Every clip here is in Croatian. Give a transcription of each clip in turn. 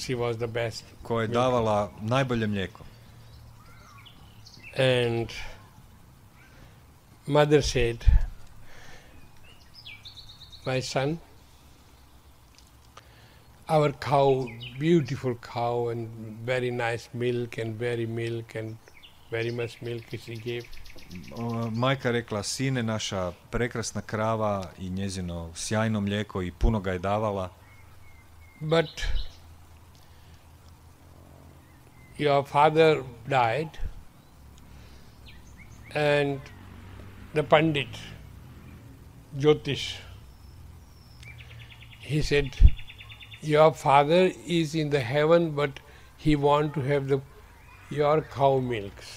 She was the best. koja je davala najbolje mlijeko. And mother said, my son, our cow, beautiful cow and very nice milk and very much milk she gave. Majka rekla, sine, naša prekrasna krava i njezino sjajno mlijeko i puno ga je davala. But your father died and the Pandit, Jyotish, he said, your father is in the heaven but he want to have your cow milks.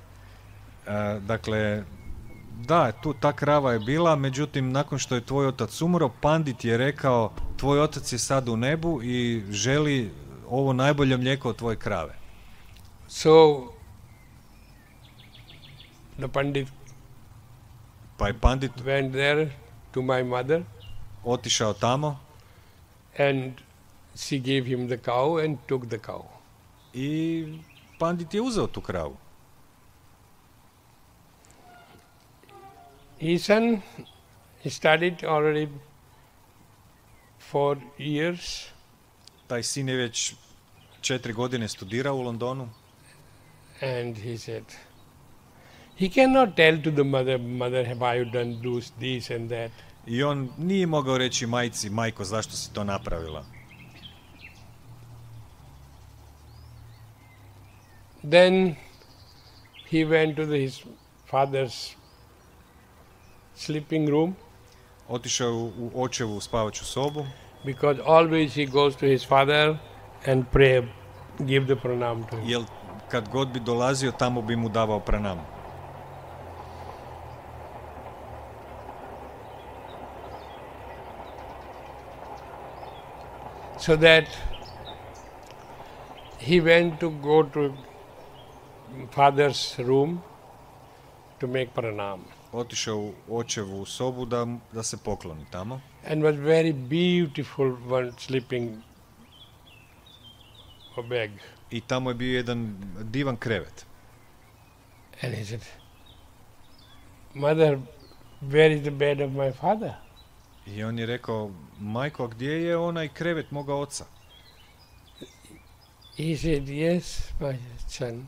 Dakle, da, ta krava je bila, međutim, nakon što je tvoj otac umro, Pandit je rekao, tvoj otac je sad u nebu i želi ovo najbolje mlijeko od tvoje krave. So, the Pandit Pa je Pandit went there to my mother otišao tamo and she gave him the cow and took the cow. i Pandit je uzeo tu kravu. His son studied already 4 years Taj sin je već 4 godine studirao u Londonu and he said, he cannot tell to the mother, have I done this and that. i on nije mogao reći majci, majko, zašto si to napravila. Then he went to his father's sleeping room Otišao je u očevu spavaću sobu, because always he goes to his father and pray, give the pranam to him. jer kad god bi dolazio, tamo bi mu davao pranam. So that he went to go to father's room to make pranam. Otišao u očevu sobu da se pokloni tamo. And was very beautiful one sleeping bag. I tamo je bio jedan divan krevet. And he said, Mother, where is the bed of my father? I on je rekao, majko, gdje je onaj krevet moga oca? He said, yes, my son.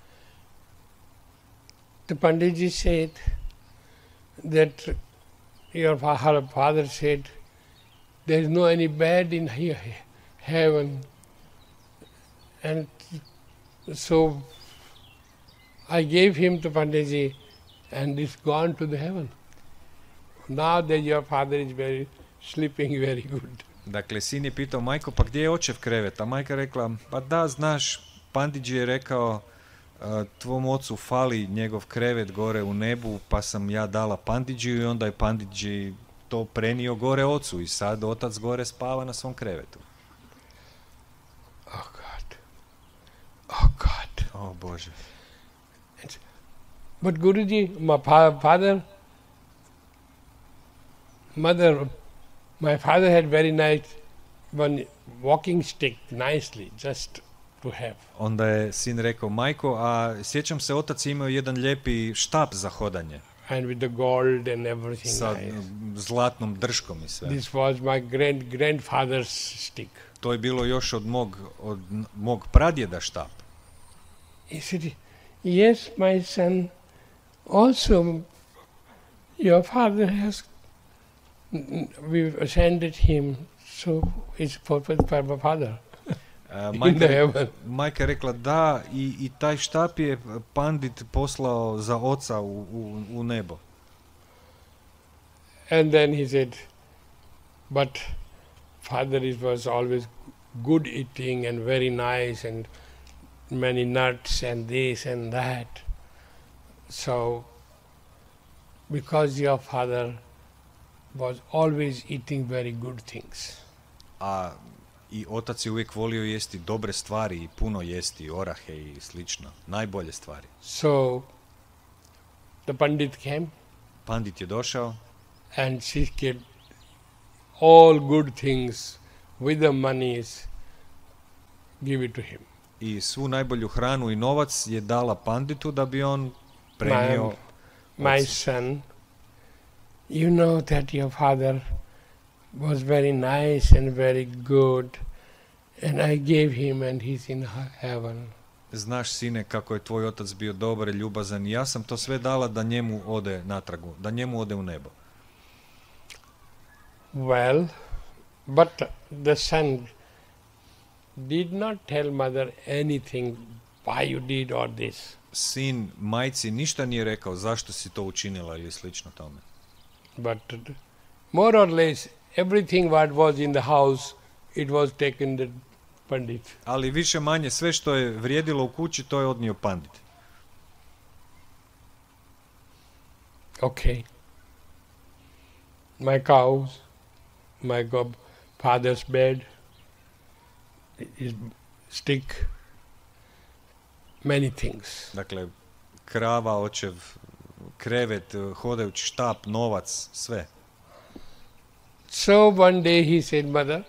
The Panditji said that your father said there is no any bed in heaven. And so I gave him to Panditji and it's gone to the heaven. Now that your father is sleeping very good. Dakle, sin je pitao, majko, pa gdje je očev krevet? A majka rekla, pa da, znaš, Panditji je rekao, tvom ocu fali njegov krevet gore u nebu, pa sam ja dala Panditjiju i onda je Panditji to prenio gore ocu i sad otac gore spava na svom krevetu. Oh God. Oh God. O Bože. But Guruji, my my father had very nice one walking stick, nicely, just to have. Onda je sin rekao, majko, a sjećam se, otac imao jedan lijepi štap za hodanje. And with the gold and everything. Sa zlatnom drškom i sve. This was my grandfather's stick. To je bilo još od mog pradjeda štap. He said, yes, my son, also your father has, we ascended him, so it's for my father. Majka je rekla da i taj štap je Pandit poslao za oca u nebo. And then he said, but father was always good eating and very nice and many nuts and this and that. So, because your father was always eating very good things. I otac je uvijek volio jesti dobre stvari i puno jesti orahe i slično, najbolje stvari. So, the Pandit came. Pandit je došao. And she kept all good things with the monies give it to him. I svu najbolju hranu i novac je dala panditu da bi on prenio My ocu. son, you know that your father was very nice and very good, and I gave him and he's in heaven. Znaš, sine, kako je tvoj otac bio dobar i ljubazan i ja sam to sve dala da njemu ode natragu, da njemu ode u nebo. Well, but the son did not tell mother anything why you did all this. Sin majci ništa nije rekao zašto si to učinila ili slično tome. But more or less everything what was in the house, it was taken the pandit. Ali više manje sve što je vrijedilo u kući to je odnio pandit. Okay. My cows, my father's bed, his stick, many things. Dakle, krava, očev, krevet, hodajući štap, novac, sve. So one day he said, Mother,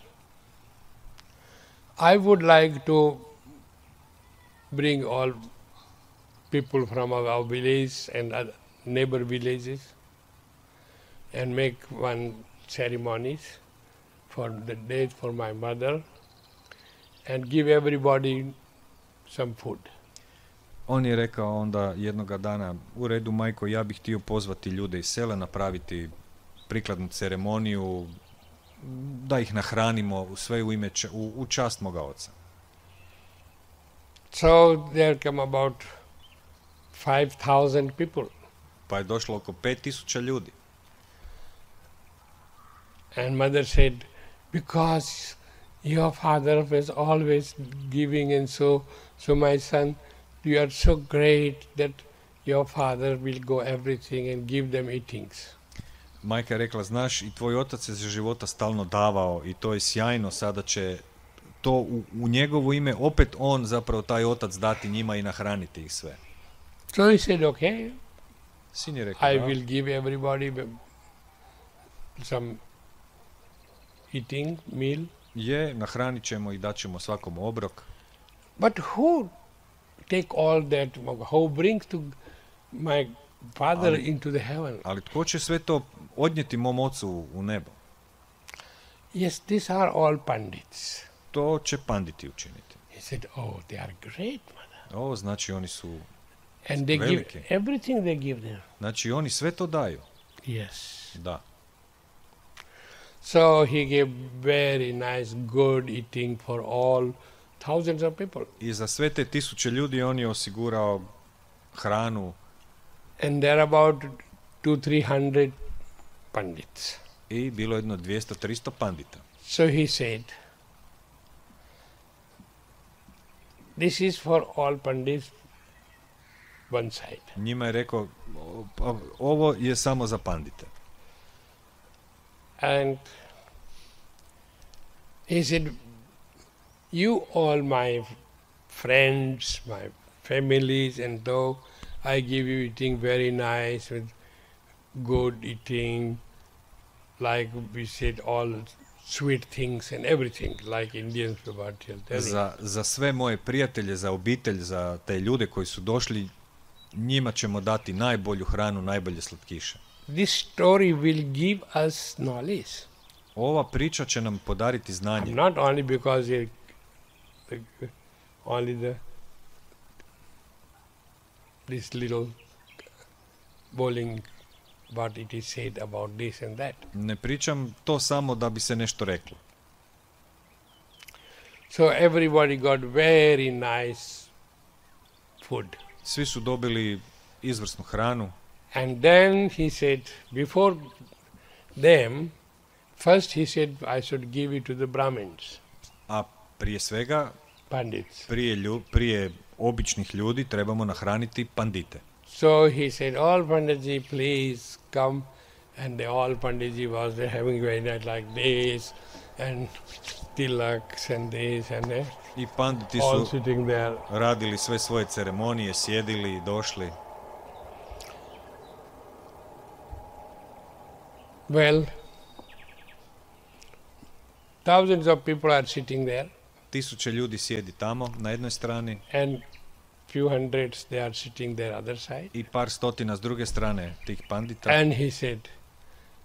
I would like to bring all people from our village and other neighbor villages and make one ceremonies for the date for my mother and give everybody some food. On je rekao onda jednoga dana, u redu majko, ja bih htio pozvati ljude iz sela, napraviti prikladnu ceremoniju, da ih nahranimo u sve u ime, u čast moga oca. So there come about 5,000 people. Pa je došlo oko 5,000 ljudi. And mother said, because your father was always giving and so my son, you are so great that your father will go everything and give them eatings. Majka je rekla, znaš, i tvoj otac je za života stalno davao i to je sjajno, sada će to u njegovo ime opet on, zapravo taj otac, dati njima i nahraniti ih sve. So he said, okay, Sin je rekao, I da, will give everybody some eating meal. je, nahranit ćemo i daćemo svakom obrok. But who take all that, who brings to my father into the heaven? Ali tko će sve to odnijeti mom ocu u nebo? Yes, these are all pandits. To će panditi učiniti. He said, oh, they are great, mother. O, znači oni su, And they veliki. give everything they give them. Znači oni sve to daju. Yes. Da. So he gave very nice, good eating for all thousands of people. I za sve te 1000 ljudi on je osigurao hranu And there are about 200-300 pandits. i bilo je jedno 200-300 pandita. So he said, this is for all pandits one side. Njima je rekao, ovo je samo za pandite. And he said, you all my friends, my families, and though I give you eating very nice with good eating, like we said, all sweet things and everything, like Indians about Za sve moje prijatelje, za obitelj, za te ljude koji su došli, njima ćemo dati najbolju hranu, najbolje slatkiše. This story will give us knowledge. Ova priča će nam podariti znanje. Not only because this little bowling, what it is said about this and that. Ne pričam to samo da bi se nešto reklo. So everybody got very nice food. Svi su dobili izvrsnu hranu. And then he said, before them, first he said, I should give it to the Brahmins, A prije svega, Pandits. prije običnih ljudi trebamo nahraniti pandite. So he said, all Panditji, please come. And the all Panditji was having very nice like this, and tilaks and this and that. I panditi All su sitting there. radili sve svoje ceremonije, sjedili, došli. Well, thousands of people are sitting there. 1000 ljudi sjedi tamo na jednoj strani and few hundreds they are sitting there other side. i par stotina s druge strane tih pandita. And he said,